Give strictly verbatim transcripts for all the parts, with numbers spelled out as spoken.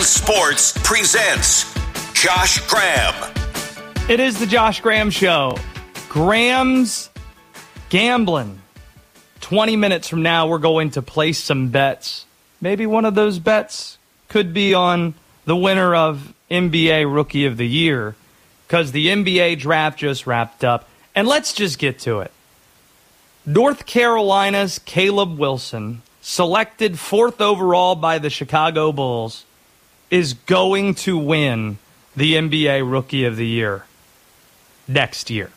Sports presents Josh Graham. It is the Josh Graham Show. Graham's Gambling. twenty minutes from now, we're going to place some bets. Maybe one of those bets could be on the winner of N B A Rookie of the Year, because the N B A draft just wrapped up. And let's just get to it. North Carolina's Caleb Wilson, selected fourth overall by the Chicago Bulls, is going to win the N B A Rookie of the Year next year.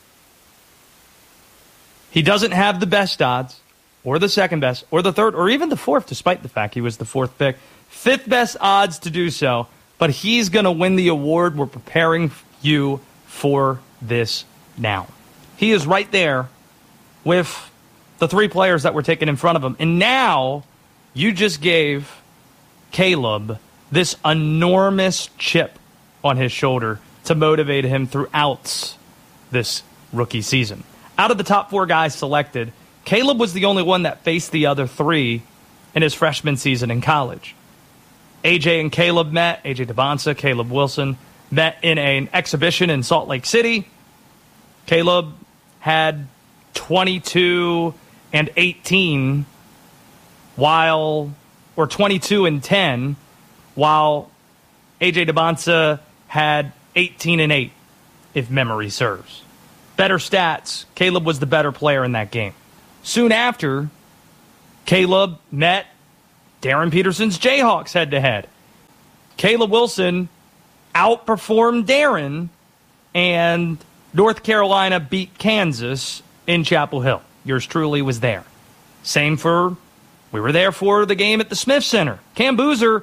He doesn't have the best odds, or the second best, or the third, or even the fourth, despite the fact he was the fourth pick. Fifth best odds to do so, but he's going to win the award. We're preparing you for this now. He is right there with the three players that were taken in front of him. And now you just gave Caleb this enormous chip on his shoulder to motivate him throughout this rookie season. Out of the top four guys selected, Caleb was the only one that faced the other three in his freshman season in college. A J and Caleb met. A J Dybantsa, Caleb Wilson met in an exhibition in Salt Lake City. Caleb had twenty-two and eighteen while, or twenty-two and ten, while A J Dybantsa had eighteen and eight, if memory serves. Better stats. Caleb was the better player in that game. Soon after, Caleb met Darren Peterson's Jayhawks head-to-head. Caleb Wilson outperformed Darren, and North Carolina beat Kansas in Chapel Hill. Yours truly was there. Same for, we were there for the game at the Smith Center. Cam Boozer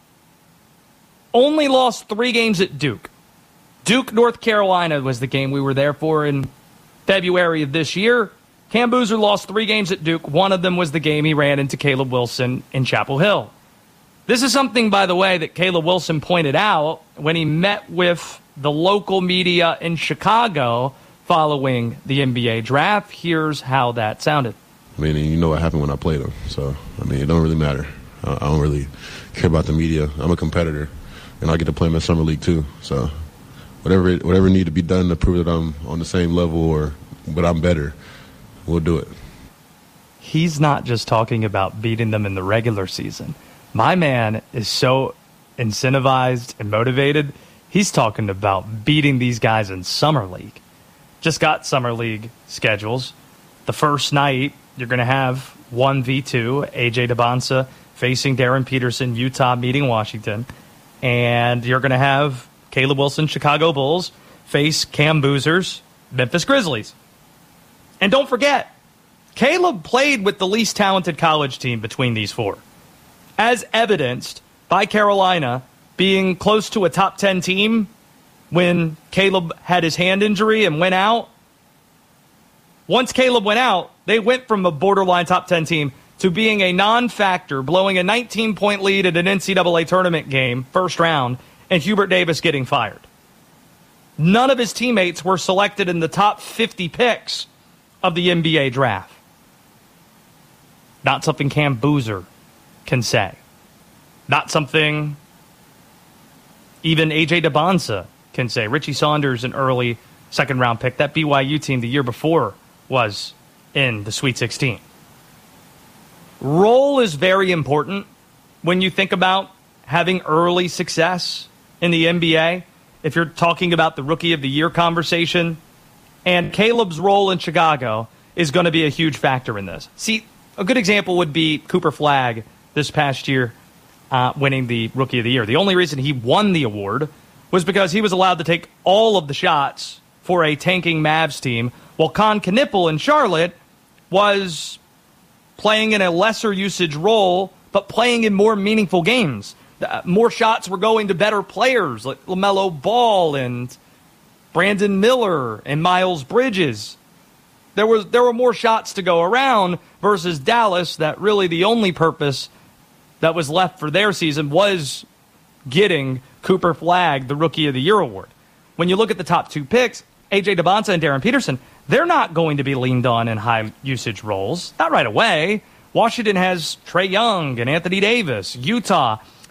only lost three games at Duke. Duke, North Carolina was the game we were there for in February of this year. Cam Boozer lost three games at Duke. One of them was the game he ran into Caleb Wilson in Chapel Hill. This is something, by the way, that Caleb Wilson pointed out when he met with the local media in Chicago following the N B A draft. Here's how that sounded. I mean, you know what happened when I played him. So, I mean, it don't really matter. I don't really care about the media. I'm a competitor, and I get to play him in Summer League too. So whatever whatever need to be done to prove that I'm on the same level or but I'm better, we'll do it. He's not just talking about beating them in the regular season. My man is so incentivized and motivated. He's talking about beating these guys in Summer League. Just got Summer League schedules. The first night, you're going to have one v two, A J Dybantsa facing Darren Peterson, Utah meeting Washington. And you're going to have Caleb Wilson, Chicago Bulls, face Cam Boozer's Memphis Grizzlies. And don't forget, Caleb played with the least talented college team between these four, as evidenced by Carolina being close to a top ten team when Caleb had his hand injury and went out. Once Caleb went out, they went from a borderline top ten team to being a non-factor, blowing a nineteen-point lead at an N C double A tournament game, first round, and Hubert Davis getting fired. None of his teammates were selected in the top fifty picks of the N B A draft. Not something Cam Boozer can say. Not something even A J Dybantsa can say. Richie Saunders, an early second-round pick. That B Y U team the year before was in the Sweet sixteen. Role is very important when you think about having early success in the N B A. If you're talking about the Rookie of the Year conversation, and Caleb's role in Chicago is going to be a huge factor in this. See, a good example would be Cooper Flagg this past year uh, winning the Rookie of the Year. The only reason he won the award was because he was allowed to take all of the shots for a tanking Mavs team, while Con Knippel in Charlotte was playing in a lesser usage role, but playing in more meaningful games. Uh, more shots were going to better players like LaMelo Ball and Brandon Miller and Miles Bridges. There was there were more shots to go around versus Dallas, that really the only purpose that was left for their season was getting Cooper Flagg the Rookie of the Year award. When you look at the top two picks, A J Dybantsa and Darren Peterson, they're not going to be leaned on in high usage roles. Not right away. Washington has Trae Young and Anthony Davis. Utah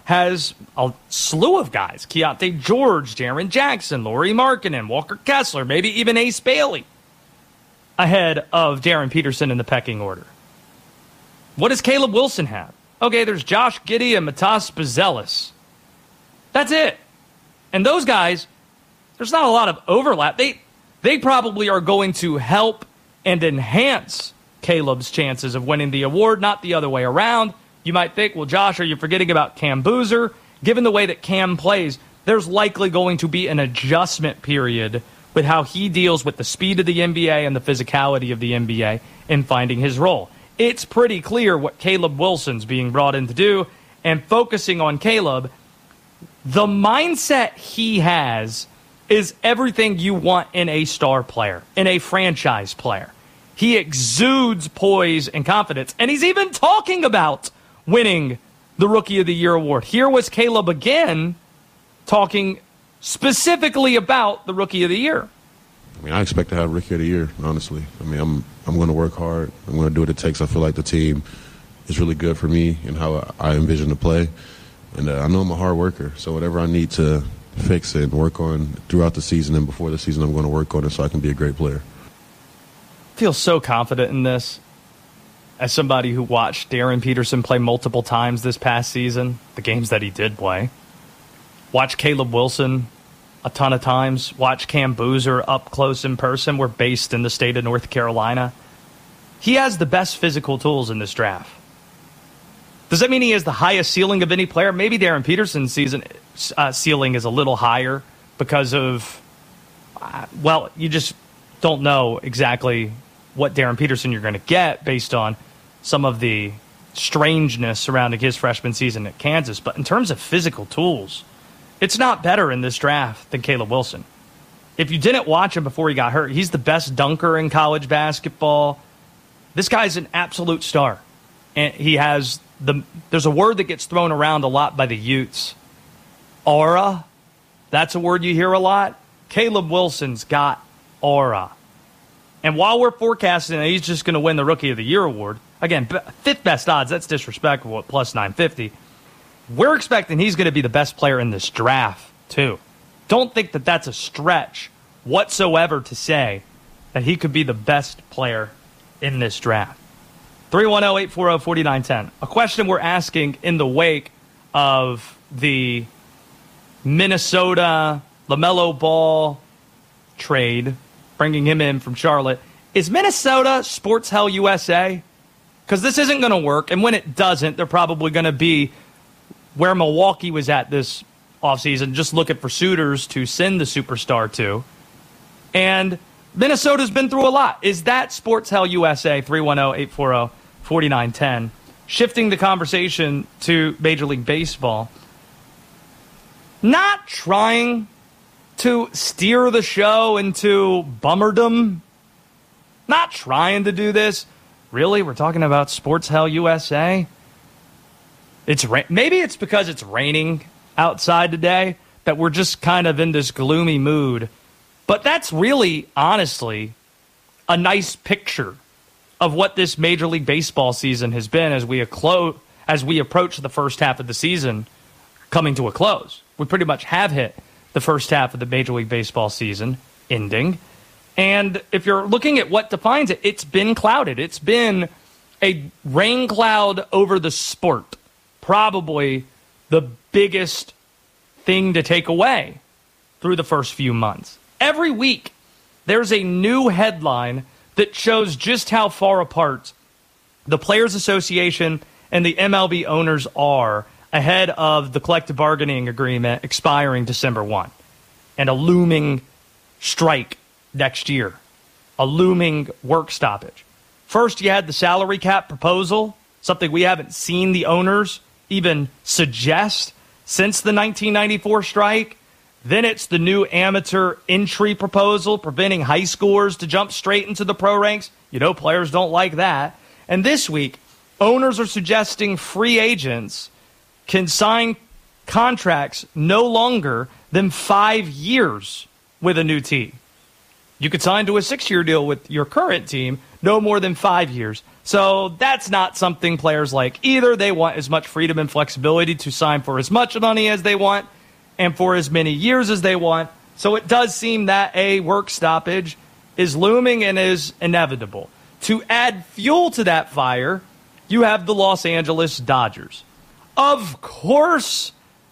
has a slew of guys. Keontae George, Jaren Jackson, Lauri Markkanen, Walker Kessler, maybe even Ace Bailey ahead of Darren Peterson in the pecking order. What does Caleb Wilson have? Okay, there's Josh Giddey and Matas Buzelis. That's it. And those guys, there's not a lot of overlap. They they probably are going to help and enhance Caleb's chances of winning the award, not the other way around. You might think, well, Josh, are you forgetting about Cam Boozer? Given the way that Cam plays, there's likely going to be an adjustment period with how he deals with the speed of the N B A and the physicality of the N B A in finding his role. It's pretty clear what Caleb Wilson's being brought in to do, and focusing on Caleb, the mindset he has is everything you want in a star player, in a franchise player. He exudes poise and confidence, and he's even talking about winning the Rookie of the Year award. Here was Caleb again talking specifically about the Rookie of the Year. I mean, I expect to have Rookie of the Year, honestly. I mean, I'm I'm going to work hard. I'm going to do what it takes. I feel like the team is really good for me and how I envision to play. And uh, I know I'm a hard worker, so whatever I need to fix and work on throughout the season and before the season, I'm going to work on it so I can be a great player. I feel so confident in this. As somebody who watched Darren Peterson play multiple times this past season, the games that he did play, watch Caleb Wilson a ton of times, watch Cam Boozer up close in person. We're based in the state of North Carolina. He has the best physical tools in this draft. Does that mean he has the highest ceiling of any player? Maybe Darren Peterson's season uh, ceiling is a little higher because of, uh, well, you just don't know exactly what Darren Peterson you're going to get based on some of the strangeness surrounding his freshman season at Kansas. But in terms of physical tools, it's not better in this draft than Caleb Wilson. If you didn't watch him before he got hurt, he's the best dunker in college basketball. This guy's an absolute star. And he has the, there's a word that gets thrown around a lot by the Utes. Aura. That's a word you hear a lot. Caleb Wilson's got aura. And while we're forecasting that he's just going to win the Rookie of the Year award, again, fifth best odds, that's disrespectful at plus nine fifty. We're expecting he's going to be the best player in this draft, too. Don't think that that's a stretch whatsoever to say that he could be the best player in this draft. three one zero, eight four zero, four nine one zero. A question we're asking in the wake of the Minnesota LaMelo Ball trade, bringing him in from Charlotte. Is Minnesota Sports Hell U S A? Because this isn't going to work, and when it doesn't, they're probably going to be where Milwaukee was at this offseason, just looking for suitors to send the superstar to. And Minnesota's been through a lot. Is that Sports Hell U S A? three one zero, eight four zero, four nine one zero. Shifting the conversation to Major League Baseball. Not trying to steer the show into bummerdom. Not trying to do this. Really? We're talking about Sports Hell U S A? It's ra- Maybe it's because it's raining outside today that we're just kind of in this gloomy mood. But that's really, honestly, a nice picture of what this Major League Baseball season has been as we, acclo- as we approach the first half of the season coming to a close. We pretty much have hit the first half of the Major League Baseball season ending. And if you're looking at what defines it, it's been clouded. It's been a rain cloud over the sport. Probably the biggest thing to take away through the first few months. Every week, there's a new headline that shows just how far apart the Players Association and the M L B owners are ahead of the collective bargaining agreement expiring December first, and a looming strike next year, a looming work stoppage. First, you had the salary cap proposal, something we haven't seen the owners even suggest since the nineteen ninety-four strike. Then it's the new amateur entry proposal, preventing high schoolers to jump straight into the pro ranks. You know, players don't like that. And this week, owners are suggesting free agents can sign contracts no longer than five years with a new team. You could sign to a six-year deal with your current team, no more than five years. So that's not something players like either. They want as much freedom and flexibility to sign for as much money as they want and for as many years as they want. So it does seem that a work stoppage is looming and is inevitable. To add fuel to that fire, you have the Los Angeles Dodgers. Of course,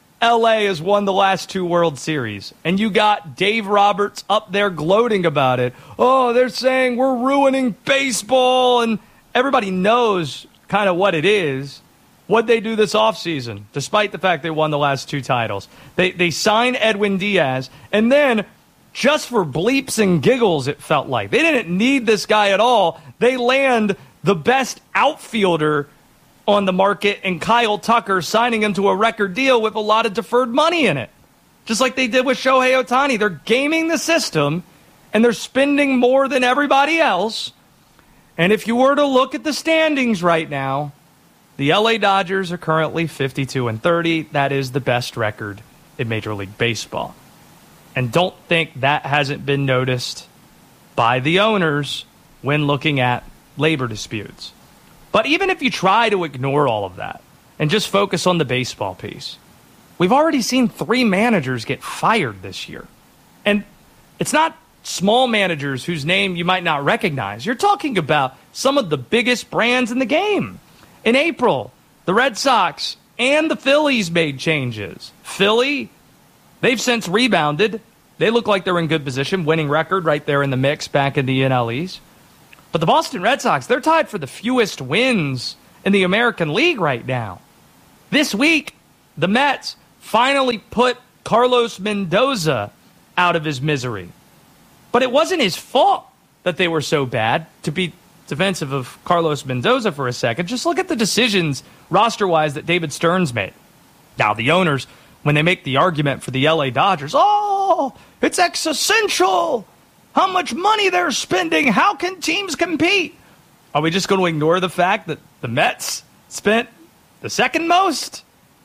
L A has won the last two World Series, and you got Dave Roberts up there gloating about it. Oh, they're saying we're ruining baseball, and everybody knows kind of what it is. What'd they do this offseason, despite the fact they won the last two titles? They they signed Edwin Diaz, and then just for bleeps and giggles, it felt like. They didn't need this guy at all. They land the best outfielder on the market in Kyle Tucker, signing him to a record deal with a lot of deferred money in it. Just like they did with Shohei Ohtani. They're gaming the system, and they're spending more than everybody else. And if you were to look at the standings right now, the L A Dodgers are currently fifty-two and thirty. That is the best record in Major League Baseball. And don't think that hasn't been noticed by the owners when looking at labor disputes. But even if you try to ignore all of that and just focus on the baseball piece, we've already seen three managers get fired this year. And it's not small managers whose name you might not recognize. You're talking about some of the biggest brands in the game. In April, the Red Sox and the Phillies made changes. Philly, they've since rebounded. They look like they're in good position, winning record right there in the mix back in the N L East. But the Boston Red Sox, they're tied for the fewest wins in the American League right now. This week, the Mets finally put Carlos Mendoza out of his misery. But it wasn't his fault that they were so bad. To be defensive of Carlos Mendoza for a second, just look at the decisions roster-wise that David Stearns made. Now, the owners, when they make the argument for the L A Dodgers, oh, it's existential. How much money they're spending. How can teams compete? Are we just going to ignore the fact that the Mets spent the second most?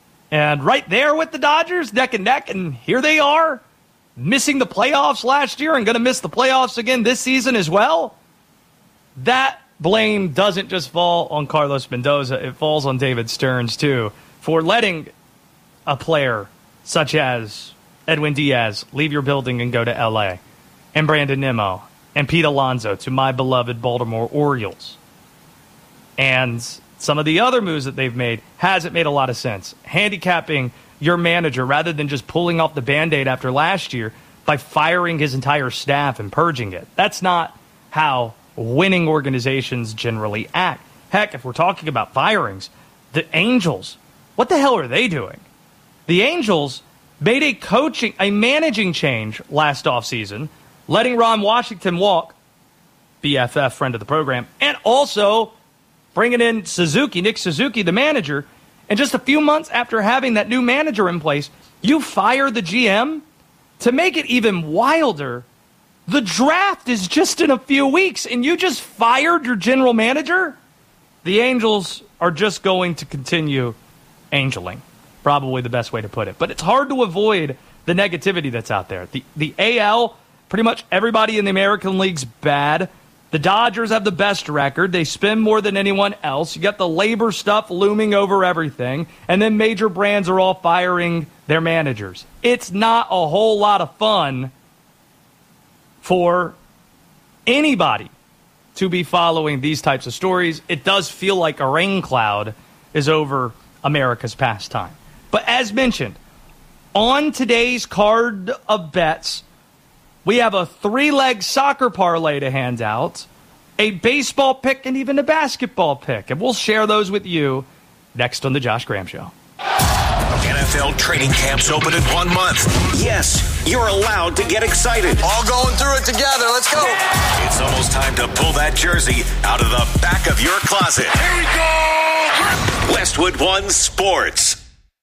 And right there with the Dodgers, neck and neck, and here they are, missing the playoffs last year and going to miss the playoffs again this season as well? That blame doesn't just fall on Carlos Mendoza. It falls on David Stearns, too, for letting a player such as Edwin Diaz leave your building and go to L A, and Brandon Nimmo, and Pete Alonso to my beloved Baltimore Orioles. And some of the other moves that they've made hasn't made a lot of sense. Handicapping your manager rather than just pulling off the Band-Aid after last year by firing his entire staff and purging it. That's not how winning organizations generally act. Heck, if we're talking about firings, the Angels, what the hell are they doing? The Angels made a coaching, a managing change last offseason, letting Ron Washington walk, B F F, friend of the program, and also bringing in Suzuki, Nick Suzuki, the manager. And just a few months after having that new manager in place, you fire the G M? To make it even wilder, the draft is just in a few weeks, and you just fired your general manager? The Angels are just going to continue angeling. Probably the best way to put it. But it's hard to avoid the negativity that's out there. The, the A L... Pretty much everybody in the American League's bad. The Dodgers have the best record. They spend more than anyone else. You got the labor stuff looming over everything. And then major brands are all firing their managers. It's not a whole lot of fun for anybody to be following these types of stories. It does feel like a rain cloud is over America's pastime. But as mentioned, on today's card of bets, we have a three-leg soccer parlay to hand out, a baseball pick, and even a basketball pick. And we'll share those with you next on The Josh Graham Show. N F L training camps open in one month. Yes, you're allowed to get excited. All going through it together. Let's go. It's almost time to pull that jersey out of the back of your closet. Here we go. Westwood One Sports.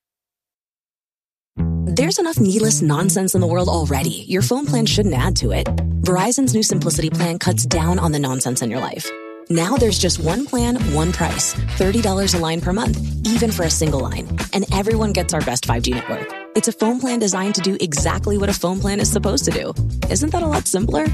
There's enough needless nonsense in the world already. Your phone plan shouldn't add to it. Verizon's new Simplicity plan cuts down on the nonsense in your life. Now there's just one plan, one price. thirty dollars a line per month, even for a single line. And everyone gets our best five G network. It's a phone plan designed to do exactly what a phone plan is supposed to do. Isn't that a lot simpler?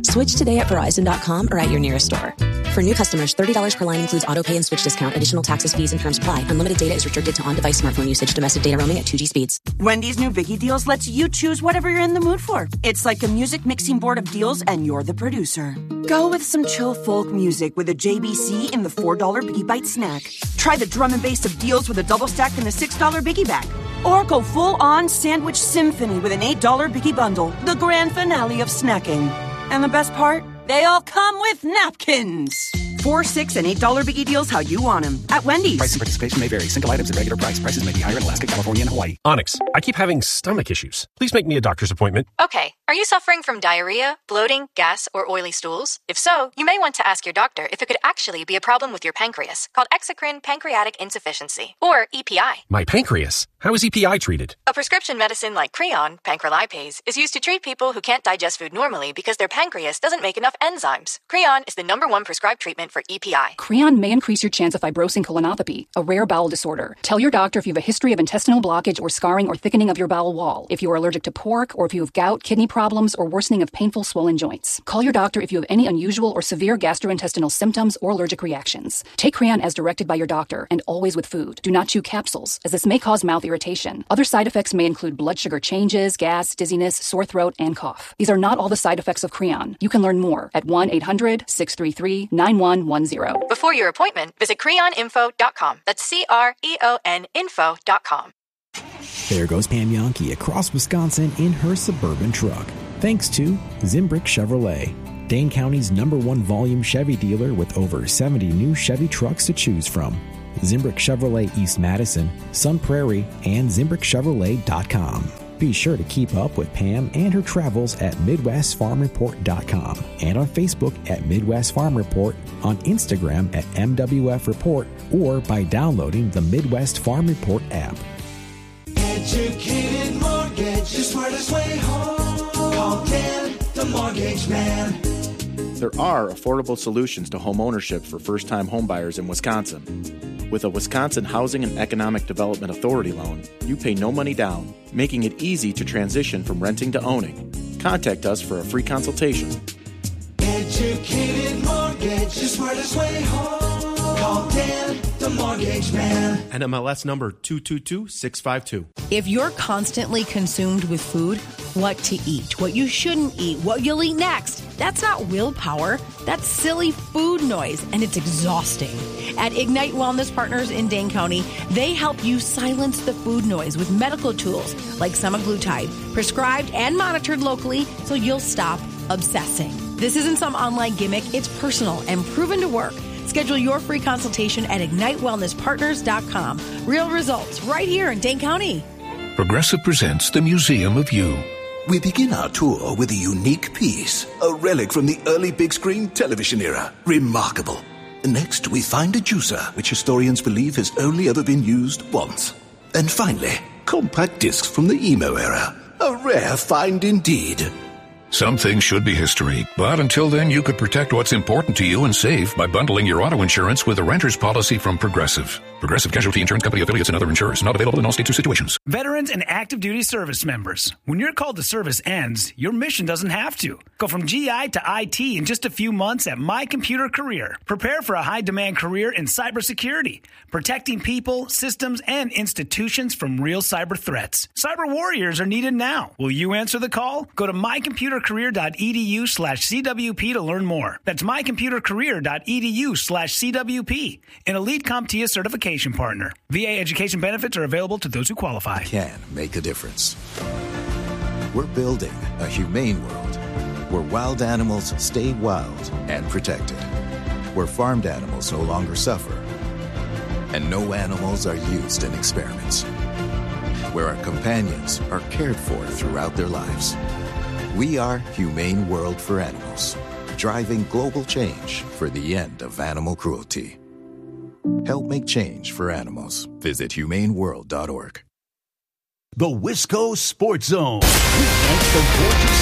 Switch today at Verizon dot com or at your nearest store. For new customers, thirty dollars per line includes auto pay and switch discount. Additional taxes, fees, and terms apply. Unlimited data is restricted to on-device smartphone usage. Domestic data roaming at two G speeds. Wendy's new Biggie Deals lets you choose whatever you're in the mood for. It's like a music mixing board of deals, and you're the producer. Go with some chill folk music with a J B C in the four dollar Biggie Bite snack. Try the drum and bass of deals with a double stack in the six dollar Biggie Bag. Or go full-on sandwich symphony with an eight dollar Biggie Bundle. The grand finale of snacking. And the best part? They all come with napkins. Four, six, and eight dollar Biggie Deals how you want them at Wendy's. Price and participation may vary. Single items at regular price. Prices may be higher in Alaska, California, and Hawaii. Onyx, I keep having stomach issues. Please make me a doctor's appointment. Okay. Are you suffering from diarrhea, bloating, gas, or oily stools? If so, you may want to ask your doctor if it could actually be a problem with your pancreas, called exocrine pancreatic insufficiency, or E P I. My pancreas? How is E P I treated? A prescription medicine like Creon, pancrelipase, is used to treat people who can't digest food normally because their pancreas doesn't make enough enzymes. Creon is the number one prescribed treatment for E P I. Creon may increase your chance of fibrosing colonopathy, a rare bowel disorder. Tell your doctor if you have a history of intestinal blockage or scarring or thickening of your bowel wall, if you are allergic to pork, or if you have gout, kidney problems, or worsening of painful swollen joints. Call your doctor if you have any unusual or severe gastrointestinal symptoms or allergic reactions. Take Creon as directed by your doctor, and always with food. Do not chew capsules, as this may cause mouth irritation. Other side effects may include blood sugar changes, gas, dizziness, sore throat, and cough. These are not all the side effects of Creon. You can learn more at one eight hundred six three three nine one one zero. Before your appointment, visit creon info dot com. That's C R E O N info dot com. There goes Pam Yonke across Wisconsin in her Suburban truck. Thanks to Zimbrick Chevrolet, Dane County's number one volume Chevy dealer with over seventy new Chevy trucks to choose from. Zimbrick Chevrolet East Madison, Sun Prairie, and Zimbrick Chevrolet dot com. Be sure to keep up with Pam and her travels at Midwest Farm Report dot com and on Facebook at Midwest Farm Report, on Instagram at M W F Report, or by downloading the Midwest Farm Report app. Educated Mortgage, the smartest way home. Call Dan, the Mortgage Man. There are affordable solutions to home ownership for first-time homebuyers in Wisconsin. With a Wisconsin Housing and Economic Development Authority loan, you pay no money down, making it easy to transition from renting to owning. Contact us for a free consultation. Educated Mortgage, the smartest way home. Call Dan, the Mortgage Man. N M L S number two two two six five two. If you're constantly consumed with food, what to eat, what you shouldn't eat, what you'll eat next, that's not willpower. That's silly food noise, and it's exhausting. At Ignite Wellness Partners in Dane County, they help you silence the food noise with medical tools like semaglutide, prescribed and monitored locally so you'll stop obsessing. This isn't some online gimmick. It's personal and proven to work. Schedule your free consultation at ignite wellness partners dot com. Real results right here in Dane County. Progressive presents the Museum of You. We begin our tour with a unique piece, a relic from the early big screen television era. Remarkable. Next, we find a juicer, which historians believe has only ever been used once. And finally, compact discs from the emo era. A rare find indeed. Some things should be history, but until then, you could protect what's important to you and save by bundling your auto insurance with a renter's policy from Progressive. Progressive Casualty Insurance Company affiliates and other insurers. Not available in all states or situations. Veterans and active duty service members. When your call to service ends, your mission doesn't have to. Go from G I to I T in just a few months at My Computer Career. Prepare for a high-demand career in cybersecurity, protecting people, systems, and institutions from real cyber threats. Cyber warriors are needed now. Will you answer the call? Go to my computer career dot e d u slash c w p to learn more. That's my computer career dot e d u slash c w p. An Elite CompTIA certification partner. V A education benefits are available to those who qualify. Can make a difference. We're building a humane world where wild animals stay wild and protected, where farmed animals no longer suffer, and no animals are used in experiments, where our companions are cared for throughout their lives. We are Humane World for Animals, driving global change for the end of animal cruelty. Help make change for animals. Visit humane world dot org. The Wisco Sports Zone. Presents the gorgeous